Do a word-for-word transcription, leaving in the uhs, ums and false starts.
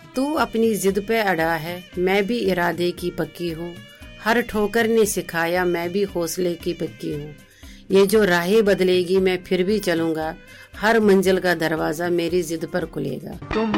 तू अपनी जिद पे अड़ा है, मैं भी इरादे की पक्की हूँ। हर ठोकर ने सिखाया, मैं भी हौसले की पक्की हूँ। ये जो राहें बदलेगी मैं फिर भी चलूंगा, हर मंजिल का दरवाजा मेरी जिद पर खुलेगा।